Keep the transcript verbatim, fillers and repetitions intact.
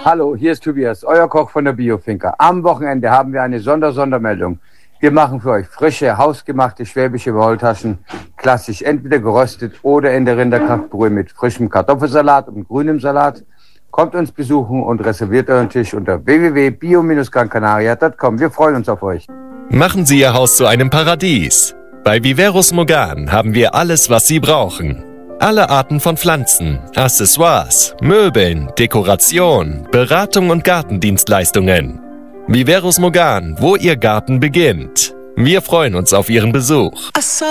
Hallo, hier ist Tobias, euer Koch von der Biofinker. Am Wochenende haben wir eine Sonder-Sondermeldung. Wir machen für euch frische, hausgemachte schwäbische Maultaschen, klassisch entweder geröstet oder in der Rinderkraftbrühe mit frischem Kartoffelsalat und grünem Salat. Kommt uns besuchen und reserviert euren Tisch unter w w w punkt bio Bindestrich gran canaria punkt com. Wir freuen uns auf euch. Machen Sie Ihr Haus zu einem Paradies. Bei Viveros Mogan haben wir alles, was Sie brauchen. Alle Arten von Pflanzen, Accessoires, Möbeln, Dekoration, Beratung und Gartendienstleistungen. Viveros Mogan, wo Ihr Garten beginnt. Wir freuen uns auf Ihren Besuch.